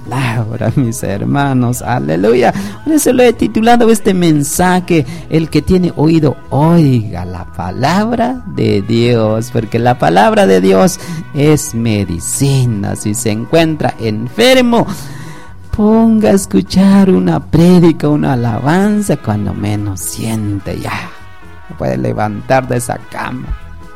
palabra, mis hermanos, aleluya. Por eso lo he titulado este mensaje: el que tiene oído, oiga la palabra de Dios, porque la palabra de Dios es medicina. Si se encuentra enfermo, ponga a escuchar una prédica, una alabanza, cuando menos siente ya puede levantar de esa cama.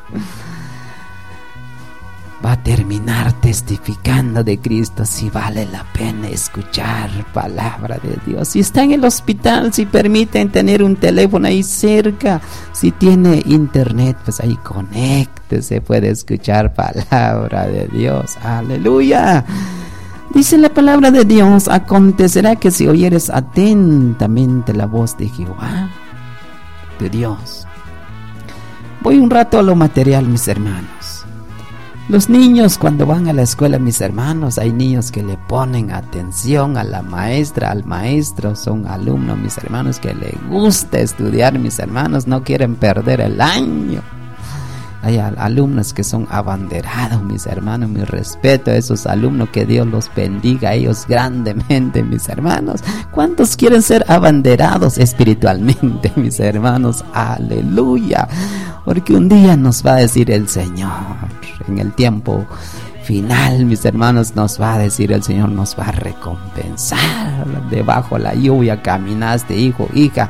Va a terminar testificando de Cristo si vale la pena escuchar palabra de Dios. Si está en el hospital, si permiten tener un teléfono ahí cerca, si tiene internet, pues ahí conéctese, puede escuchar palabra de Dios. Aleluya. Dice la palabra de Dios: acontecerá que si oyeres atentamente la voz de Jehová, de Dios. Voy un rato a lo material, mis hermanos. Los niños cuando van a la escuela, mis hermanos, hay niños que le ponen atención a la maestra, al maestro. Son alumnos, mis hermanos, que les gusta estudiar, mis hermanos, no quieren perder el año. Hay alumnos que son abanderados, mis hermanos. Mi respeto a esos alumnos, que Dios los bendiga a ellos grandemente, mis hermanos. ¿Cuántos quieren ser abanderados espiritualmente, mis hermanos? Aleluya. Porque un día nos va a decir el Señor, en el tiempo final, mis hermanos, nos va a decir el Señor, nos va a recompensar. Debajo de la lluvia caminaste, hijo, hija,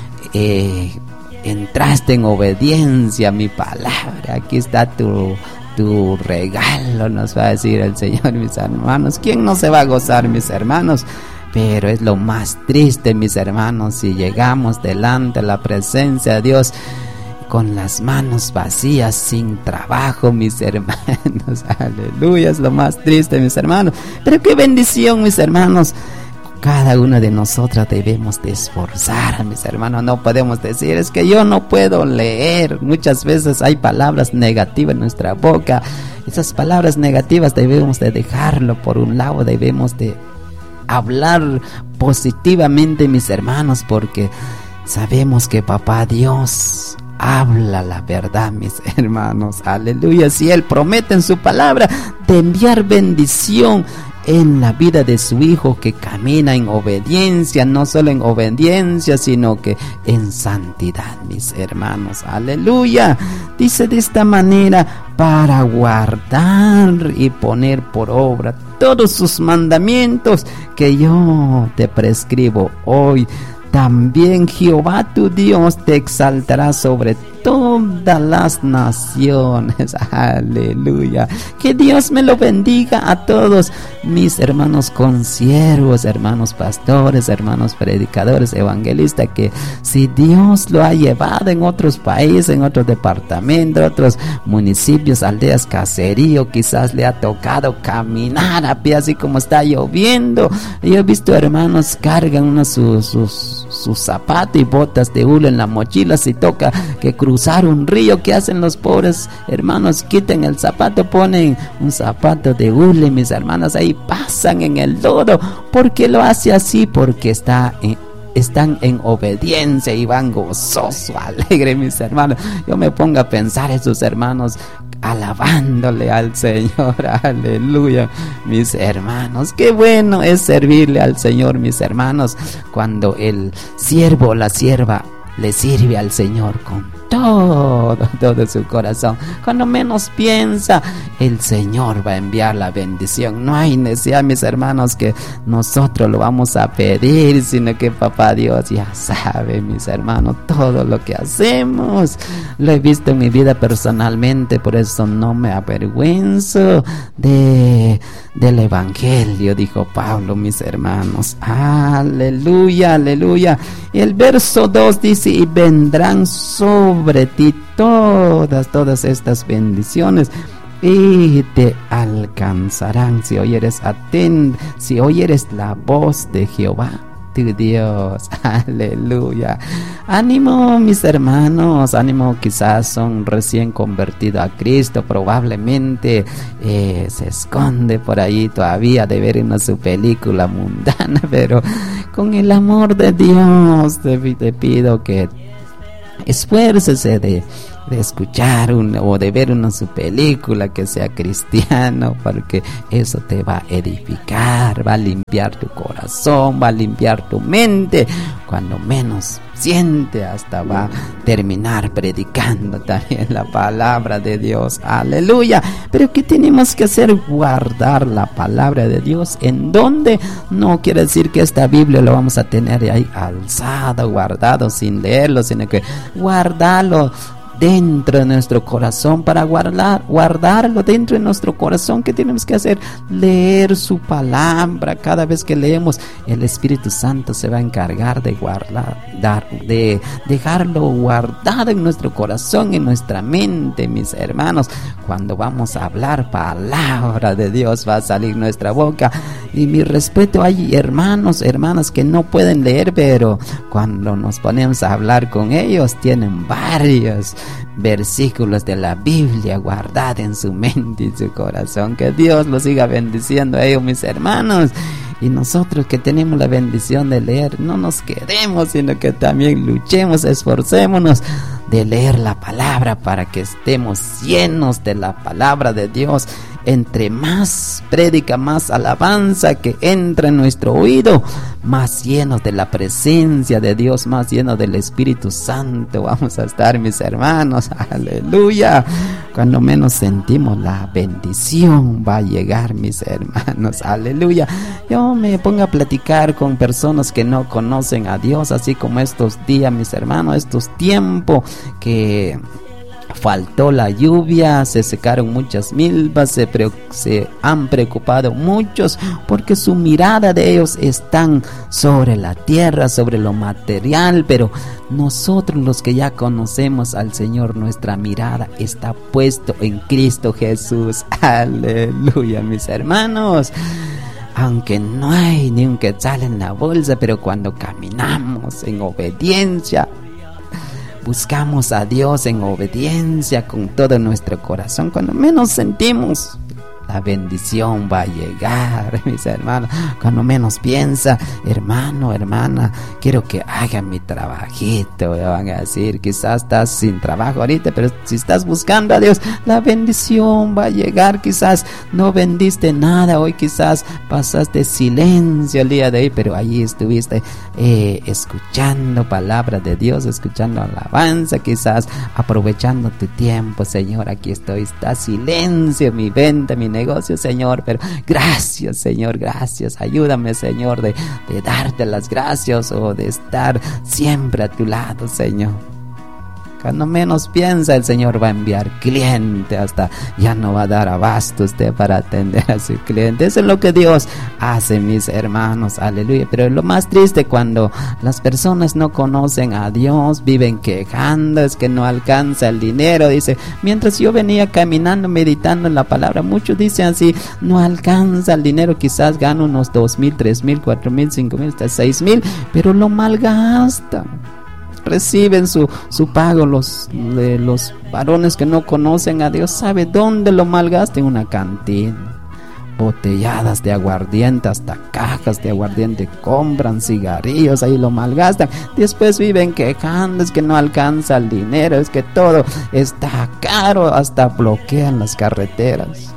entraste en obediencia a mi palabra, aquí está tu regalo, nos va a decir el Señor, mis hermanos. ¿Quién no se va a gozar, mis hermanos? Pero es lo más triste, mis hermanos, si llegamos delante de la presencia de Dios con las manos vacías, sin trabajo, mis hermanos. Aleluya, es lo más triste, mis hermanos. Pero qué bendición, mis hermanos. Cada uno de nosotros debemos de esforzar, mis hermanos. No podemos decir, es que yo no puedo leer. Muchas veces hay palabras negativas en nuestra boca. Esas palabras negativas debemos de dejarlo por un lado. Debemos de hablar positivamente, mis hermanos, porque sabemos que Papá Dios habla la verdad, mis hermanos. Aleluya. Si Él promete en su palabra de enviar bendición en la vida de su hijo que camina en obediencia, no solo en obediencia, sino que en santidad, mis hermanos. Aleluya. Dice de esta manera: para guardar y poner por obra todos sus mandamientos que yo te prescribo hoy, también Jehová tu Dios te exaltará sobre todas las naciones. Aleluya. Que Dios me lo bendiga a todos mis hermanos consiervos, hermanos pastores, hermanos predicadores, evangelistas, que si Dios lo ha llevado en otros países, en otros departamentos, otros municipios, aldeas, caserío, quizás le ha tocado caminar a pie así como está lloviendo. Yo he visto hermanos cargan unos sus zapatos y botas de hule en la mochila. Si toca que cruzar un río, ¿qué hacen los pobres hermanos? Quitan el zapato, ponen un zapato de hule, mis hermanos, ahí pasan en el lodo. ¿Por qué lo hace así? Porque están en obediencia y van gozoso, alegre, mis hermanos. Yo me pongo a pensar en sus hermanos alabándole al Señor. Aleluya, mis hermanos. Qué bueno es servirle al Señor, mis hermanos, cuando el siervo o la sierva le sirve al Señor con todo su corazón. Cuando menos piensa, el Señor va a enviar la bendición. No hay necesidad, mis hermanos, que nosotros lo vamos a pedir, sino que Papá Dios ya sabe, mis hermanos, todo lo que hacemos. Lo he visto en mi vida personalmente, por eso no me avergüenzo del Evangelio, dijo Pablo, mis hermanos. Aleluya, aleluya. Y el verso 2 dice: y vendrán sobre ti todas estas bendiciones y te alcanzarán si oyeres la voz de Jehová tu Dios. Aleluya. Ánimo, mis hermanos, ánimo. Quizás son recién convertidos a Cristo, probablemente se esconde por ahí todavía de ver una su película mundana, pero con el amor de Dios te pido que esfuércese de escuchar o de ver su película que sea cristiano, porque eso te va a edificar, va a limpiar tu corazón, va a limpiar tu mente. Cuando menos siente, hasta va a terminar predicando también la palabra de Dios. Aleluya. Pero ¿qué tenemos que hacer? Guardar la palabra de Dios. ¿En dónde? No quiere decir que esta Biblia lo vamos a tener ahí alzado, guardado, sin leerlo, sino que guardarlo dentro de nuestro corazón. Para guardarlo dentro de nuestro corazón, ¿qué tenemos que hacer? Leer su palabra. Cada vez que leemos, el Espíritu Santo se va a encargar de de dejarlo guardado en nuestro corazón, en nuestra mente, mis hermanos. Cuando vamos a hablar palabra de Dios, va a salir nuestra boca. Y mi respeto, hay hermanos, hermanas que no pueden leer, pero cuando nos ponemos a hablar con ellos, tienen varios versículos de la Biblia guardados en su mente y su corazón. Que Dios los siga bendiciendo a ellos, mis hermanos. Y nosotros que tenemos la bendición de leer, no nos quedemos, sino que también luchemos, esforcémonos de leer la palabra para que estemos llenos de la palabra de Dios. Entre más prédica, más alabanza que entra en nuestro oído, más llenos de la presencia de Dios, más llenos del Espíritu Santo vamos a estar, mis hermanos. Aleluya. Cuando menos sentimos, la bendición va a llegar, mis hermanos. Aleluya. Yo me pongo a platicar con personas que no conocen a Dios, así como estos días, mis hermanos, estos tiempos que faltó la lluvia, se secaron muchas milpas, se han preocupado muchos, porque su mirada de ellos están sobre la tierra, sobre lo material. Pero nosotros, los que ya conocemos al Señor, nuestra mirada está puesto en Cristo Jesús. Aleluya, mis hermanos. Aunque no hay ni un quetzal en la bolsa, pero cuando caminamos en obediencia, buscamos a Dios en obediencia con todo nuestro corazón, cuando menos sentimos, la bendición va a llegar, mis hermanos. Cuando menos piensa, hermano, hermana, quiero que haga mi trabajito, me van a decir. Quizás estás sin trabajo ahorita, pero si estás buscando a Dios, la bendición va a llegar. Quizás no vendiste nada hoy, quizás pasaste silencio el día de hoy, pero allí estuviste escuchando palabra de Dios, escuchando alabanza, quizás aprovechando tu tiempo. Señor, aquí estoy, está silencio mi venta, mi negocio, Señor, pero gracias, Señor, gracias. Ayúdame, Señor, de darte las gracias, o de estar siempre a tu lado, Señor. Cuando menos piensa, el Señor va a enviar cliente, hasta ya no va a dar abasto usted para atender a su cliente. Eso es lo que Dios hace, mis hermanos. Aleluya. Pero lo más triste, cuando las personas no conocen a Dios, viven quejando, es que no alcanza el dinero. Dice, mientras yo venía caminando, meditando en la palabra, muchos dicen así, no alcanza el dinero, quizás gana unos 2,000, 3,000, 4,000, 5,000, hasta 6,000, pero lo malgastan. Reciben su pago. Los varones que no conocen a Dios, ¿sabe dónde lo malgastan? En una cantina, botelladas de aguardiente, hasta cajas de aguardiente compran, cigarrillos, ahí lo malgastan. Después viven quejando, es que no alcanza el dinero, es que todo está caro, hasta bloquean las carreteras.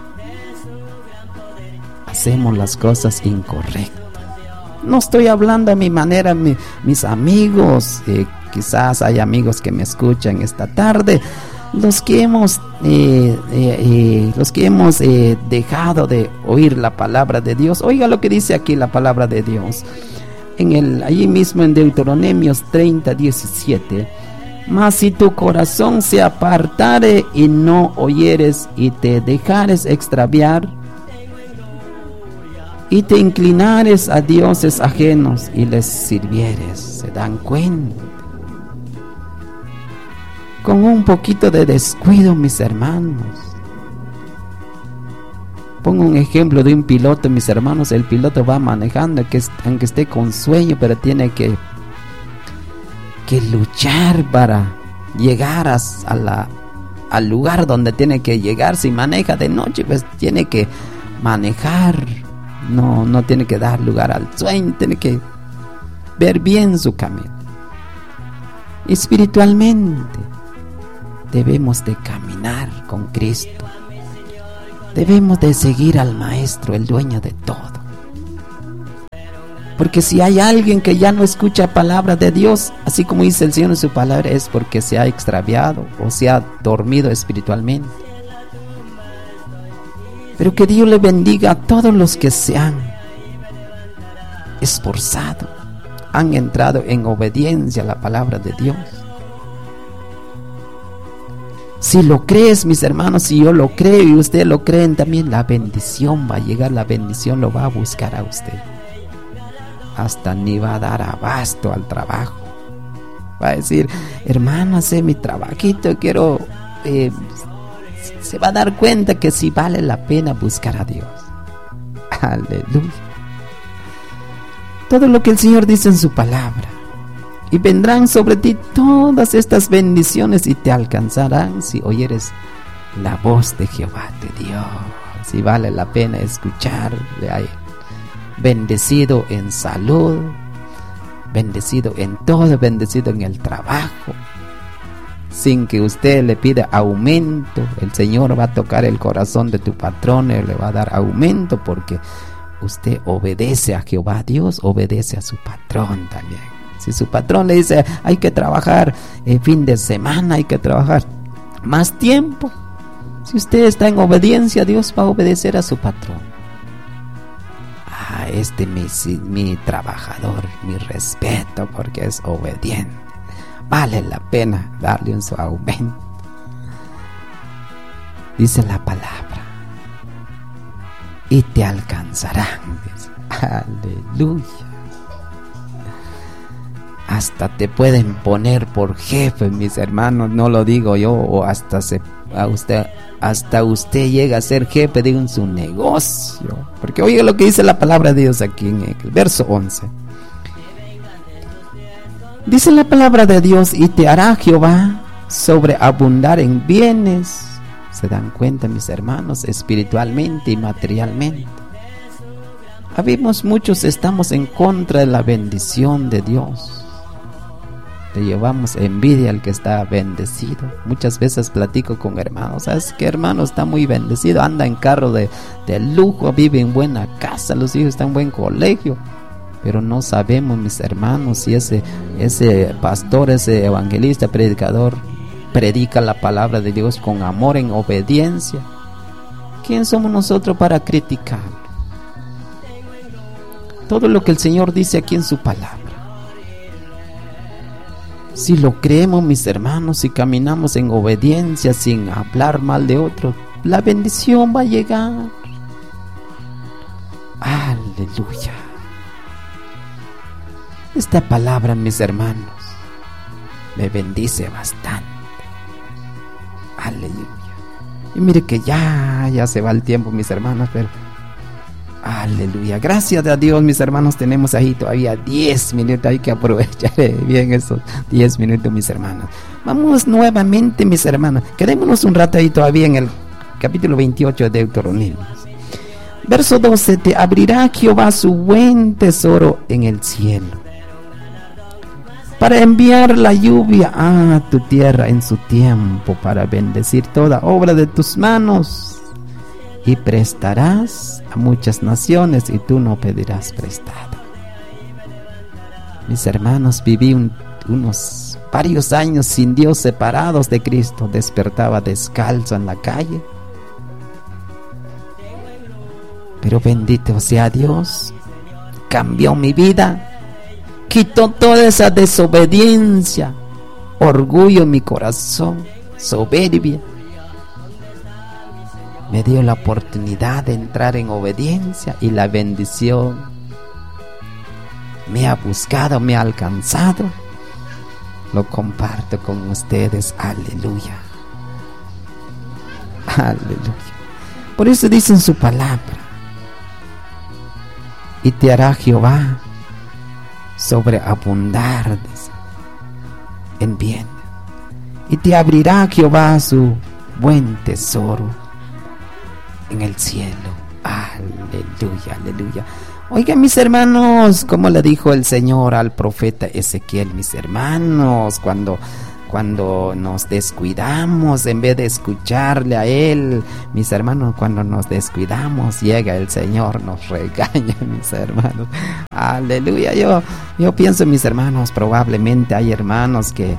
Hacemos las cosas incorrectas. No estoy hablando a mi manera, mis amigos, quizás hay amigos que me escuchan esta tarde, los que hemos dejado de oír la palabra de Dios. Oiga lo que dice aquí la palabra de Dios, allí mismo en Deuteronomios 30:17. Mas si tu corazón se apartare y no oyeres y te dejares extraviar, y te inclinares a dioses ajenos y les sirvieres. ¿Se dan cuenta? Con un poquito de descuido, mis hermanos. Pongo un ejemplo de un piloto, mis hermanos. El piloto va manejando, aunque esté con sueño, pero tiene que luchar para llegar al lugar donde tiene que llegar. Si maneja de noche, pues tiene que manejar. No tiene que dar lugar al sueño, tiene que ver bien su camino. Espiritualmente, debemos de caminar con Cristo. Debemos de seguir al Maestro, el dueño de todo. Porque si hay alguien que ya no escucha palabra de Dios, así como dice el Señor en su palabra, es porque se ha extraviado o se ha dormido espiritualmente. Pero que Dios le bendiga a todos los que se han esforzado, han entrado en obediencia a la palabra de Dios. Si lo crees, mis hermanos, si yo lo creo y ustedes lo creen también, la bendición va a llegar, la bendición lo va a buscar a usted. Hasta ni va a dar abasto al trabajo. Va a decir, hermano, hace mi trabajito, quiero... se va a dar cuenta que sí vale la pena buscar a Dios. Aleluya. Todo lo que el Señor dice en su palabra. Y vendrán sobre ti todas estas bendiciones y te alcanzarán si oyeres la voz de Jehová tu Dios. Si vale la pena escucharle a Él. Bendecido en salud, bendecido en todo, bendecido en el trabajo. Sin que usted le pida aumento, el Señor va a tocar el corazón de tu patrón y le va a dar aumento porque usted obedece a Jehová Dios, obedece a su patrón también. Si su patrón le dice hay que trabajar el fin de semana, hay que trabajar más tiempo, si usted está en obediencia, Dios va a obedecer a su patrón. Mi trabajador, mi respeto porque es obediente. Vale la pena darle un su aumento. Dice la palabra. Y te alcanzarán. Dice. Aleluya. Hasta te pueden poner por jefe, mis hermanos. No lo digo yo. O hasta usted llega a ser jefe de su negocio. Porque oiga lo que dice la palabra de Dios aquí en el verso 11. Dice la palabra de Dios, y te hará Jehová sobreabundar en bienes. ¿Se dan cuenta, mis hermanos? Espiritualmente y materialmente. Habemos muchos, estamos en contra de la bendición de Dios. Le llevamos envidia al que está bendecido. Muchas veces platico con hermanos. ¿Sabes qué hermano está muy bendecido? Anda en carro de lujo, vive en buena casa, los hijos están en buen colegio. Pero no sabemos, mis hermanos, si ese pastor, ese evangelista, predicador, predica la palabra de Dios con amor, en obediencia. ¿Quién somos nosotros para criticar? Todo lo que el Señor dice aquí en su palabra. Si lo creemos, mis hermanos, si caminamos en obediencia sin hablar mal de otros, la bendición va a llegar. Aleluya. Esta palabra, mis hermanos, me bendice bastante. Aleluya. Y mire que ya se va el tiempo, mis hermanos, pero aleluya. Gracias a Dios, mis hermanos, tenemos ahí todavía 10 minutos. Hay que aprovechar bien esos 10 minutos, mis hermanos. Vamos nuevamente, mis hermanos. Quedémonos un rato ahí todavía en el capítulo 28 de Deuteronomio. Verso 12. Te abrirá Jehová su buen tesoro en el cielo, para enviar la lluvia a tu tierra en su tiempo, para bendecir toda obra de tus manos. Y prestarás a muchas naciones y tú no pedirás prestado. Mis hermanos, viví unos varios años sin Dios, separados de Cristo. Despertaba descalzo en la calle. Pero bendito sea Dios, cambió mi vida. Quitó toda esa desobediencia, orgullo en mi corazón, soberbia. Me dio la oportunidad de entrar en obediencia y la bendición me ha buscado, me ha alcanzado. Lo comparto con ustedes. Aleluya. Aleluya. Por eso dice en su palabra: y te hará Jehová sobreabundar en bien, y te abrirá Jehová su buen tesoro en el cielo. Aleluya, aleluya. Oigan, mis hermanos, como le dijo el Señor al profeta Ezequiel, mis hermanos, cuando cuando nos descuidamos en vez de escucharle a Él, mis hermanos, cuando nos descuidamos, llega el Señor, nos regaña, mis hermanos. Aleluya. Yo pienso, mis hermanos, probablemente hay hermanos que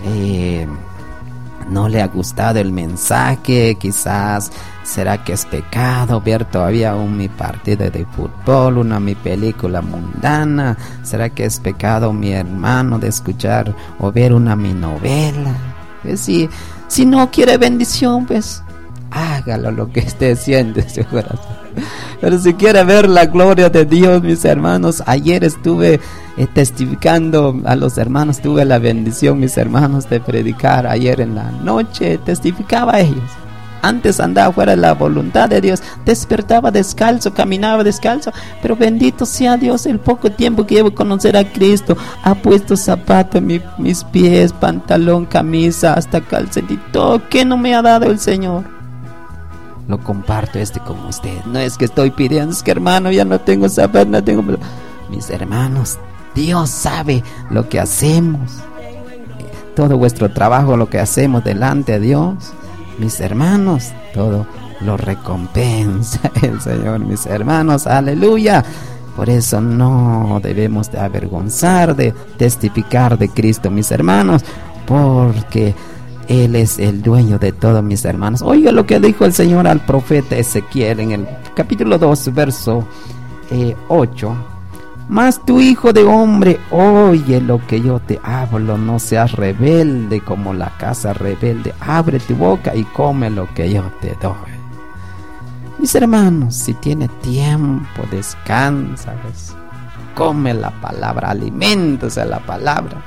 no le ha gustado el mensaje. Quizás será que es pecado ver todavía mi partido de fútbol, mi película mundana. Será que es pecado, mi hermano, de escuchar o ver mi novela. Si no quiere bendición, pues hágalo lo que esté haciendo en su corazón. Pero si quiere ver la gloria de Dios, mis hermanos, ayer estuve testificando a los hermanos, tuve la bendición, mis hermanos, de predicar ayer en la noche, testificaba a ellos. Antes andaba fuera de la voluntad de Dios, despertaba descalzo, caminaba descalzo, pero bendito sea Dios, el poco tiempo que llevo a conocer a Cristo, ha puesto zapato en mis pies, pantalón, camisa, hasta calcetín, todo que no me ha dado el Señor. Lo comparto con usted. No es que estoy pidiendo, es que, hermano, ya no tengo zapatos, no tengo... Mis hermanos, Dios sabe lo que hacemos. Todo vuestro trabajo, lo que hacemos delante de Dios, mis hermanos, todo lo recompensa el Señor, mis hermanos. Aleluya. Por eso no debemos de avergonzar de testificar de Cristo, mis hermanos, porque Él es el dueño de todo, mis hermanos. Oiga lo que dijo el Señor al profeta Ezequiel en el capítulo 2, verso 8. Mas tú, hijo de hombre, oye lo que yo te hablo, no seas rebelde como la casa rebelde. Abre tu boca y come lo que yo te doy. Mis hermanos, si tiene tiempo, descansa, pues, come la palabra, aliméntese la palabra.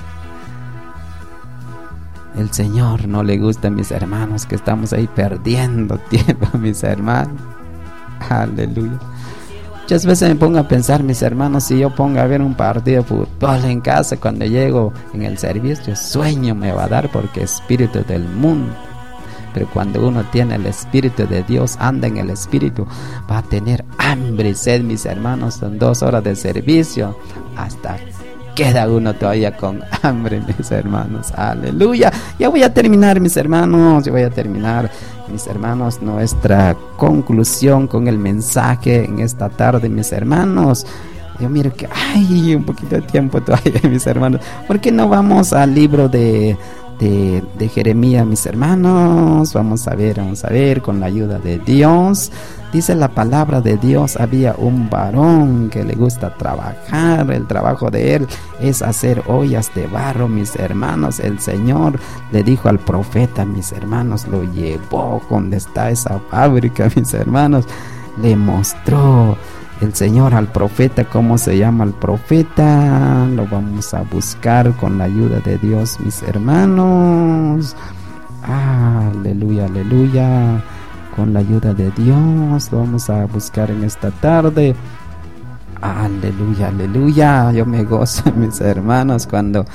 El Señor no le gusta, mis hermanos, que estamos ahí perdiendo tiempo, mis hermanos. Aleluya. Muchas veces me pongo a pensar, mis hermanos, si yo pongo a ver un partido de fútbol en casa, cuando llego en el servicio, sueño me va a dar, porque espíritu del mundo. Pero cuando uno tiene el Espíritu de Dios, anda en el Espíritu, va a tener hambre y sed, mis hermanos. Son 2 horas de servicio, hasta queda uno todavía con hambre, mis hermanos. Aleluya. Ya voy a terminar, mis hermanos. Mis hermanos, nuestra conclusión con el mensaje en esta tarde, mis hermanos. Yo miro que hay un poquito de tiempo todavía, mis hermanos. ¿Por qué no vamos al libro de Jeremías, mis hermanos? Vamos a ver con la ayuda de Dios. Dice la palabra de Dios: había un varón que le gusta trabajar. El trabajo de él es hacer ollas de barro, mis hermanos. El Señor le dijo al profeta, mis hermanos, lo llevó donde está esa fábrica, mis hermanos. Le mostró el Señor al profeta. ¿Cómo se llama el profeta? Lo vamos a buscar con la ayuda de Dios, mis hermanos. Aleluya, aleluya. Con la ayuda de Dios lo vamos a buscar en esta tarde. Aleluya, aleluya. Yo me gozo, mis hermanos, cuando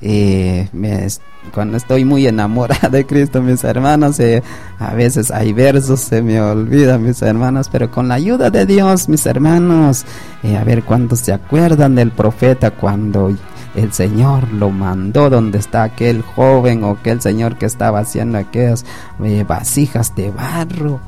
estoy muy enamorada de Cristo, mis hermanos. A veces hay versos, se me olvidan, mis hermanos, pero con la ayuda de Dios, mis hermanos, a ver cuántos se acuerdan del profeta cuando el Señor lo mandó donde está aquel joven, o aquel señor que estaba haciendo aquellas vasijas de barro.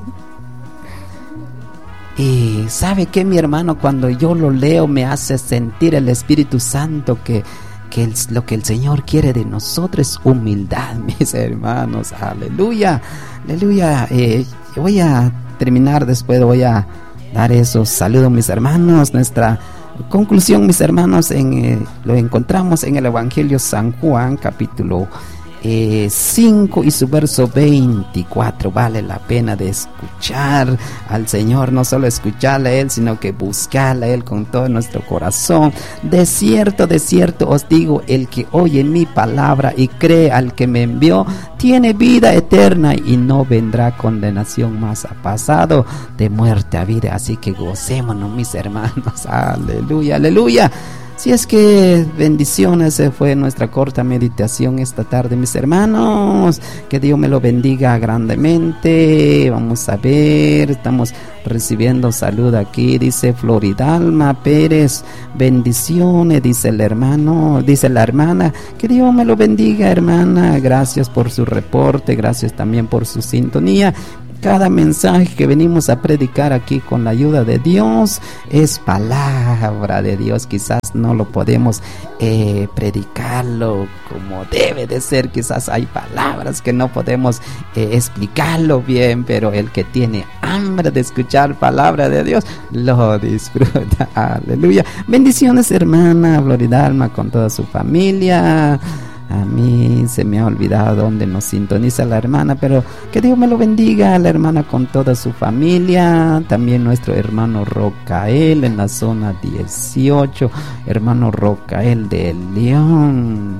Y ¿sabe qué, mi hermano? Cuando yo lo leo, me hace sentir el Espíritu Santo que lo que el Señor quiere de nosotros es humildad, mis hermanos. Aleluya, aleluya. Voy a terminar después, voy a dar esos saludos, mis hermanos. Nuestra conclusión, mis hermanos, lo encontramos en el Evangelio San Juan, capítulo 5 y su verso 24. Vale la pena de escuchar al Señor, no solo escucharle a Él, sino que buscarle a Él con todo nuestro corazón. De cierto os digo, el que oye mi palabra y cree al que me envió, tiene vida eterna y no vendrá condenación, más, ha pasado de muerte a vida. Así que gocémonos, mis hermanos. Aleluya, aleluya. Si es que bendiciones, fue nuestra corta meditación esta tarde, mis hermanos. Que Dios me lo bendiga grandemente. Vamos a ver, estamos recibiendo salud aquí. Dice Floridalma Pérez, bendiciones, dice el hermano, dice la hermana, que Dios me lo bendiga, hermana, gracias por su reporte, gracias también por su sintonía. Cada mensaje que venimos a predicar aquí con la ayuda de Dios es palabra de Dios. Quizás no lo podemos predicarlo como debe de ser. Quizás hay palabras que no podemos explicarlo bien, pero el que tiene hambre de escuchar palabra de Dios lo disfruta. Aleluya. Bendiciones, hermana Floridalma, con toda su familia. A mí se me ha olvidado dónde nos sintoniza la hermana, pero que Dios me lo bendiga, la hermana con toda su familia. También nuestro hermano Rocael en la zona 18, hermano Rocael de León.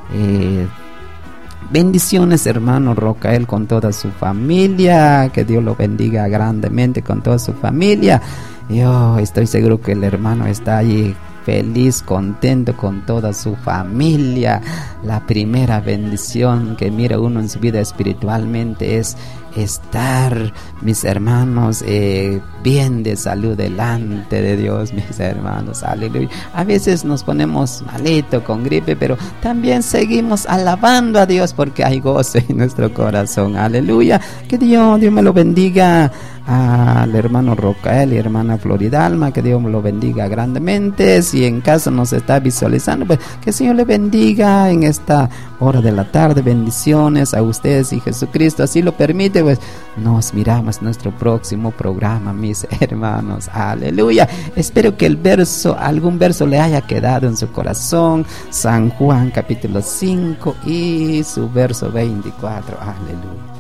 Bendiciones, hermano Rocael, con toda su familia. Que Dios lo bendiga grandemente con toda su familia. Yo estoy seguro que el hermano está allí feliz, contento con toda su familia. La primera bendición que mira uno en su vida espiritualmente es estar, mis hermanos, bien de salud delante de Dios, mis hermanos, aleluya. A veces nos ponemos malito con gripe, pero también seguimos alabando a Dios porque hay gozo en nuestro corazón, aleluya. Que Dios me lo bendiga al hermano Rocael y hermana Floridalma, que Dios me lo bendiga grandemente. Si en casa nos está visualizando, pues que el Señor le bendiga en esta hora de la tarde. Bendiciones a ustedes, y Jesucristo así lo permite, pues nos miramos en nuestro próximo programa, mis hermanos, aleluya. Espero que algún verso le haya quedado en su corazón. San Juan capítulo 5 y su verso 24, aleluya.